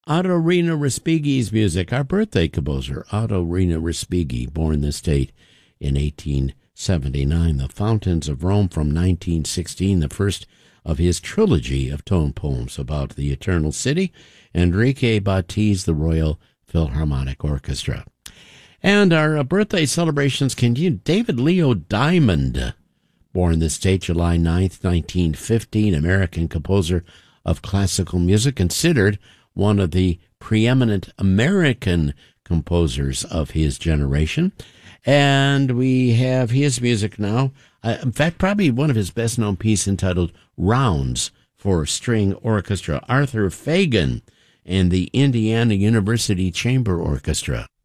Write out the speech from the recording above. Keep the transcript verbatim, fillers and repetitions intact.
Otto Rena Respighi's music, our birthday composer, Otto Rena Respighi, born this date in eighteen seventy-nine. The Fountains of Rome from nineteen sixteen, the first of his trilogy of tone poems about the Eternal City. Enrique Batiz, the Royal Philharmonic Orchestra. And our birthday celebrations continue. David Leo Diamond, born this date, July ninth, nineteen fifteen, American composer of classical music, considered one of the preeminent American composers of his generation. And we have his music now. Uh, in fact, probably one of his best-known pieces entitled Rounds for String Orchestra. Arthur Fagan and the Indiana University Chamber Orchestra.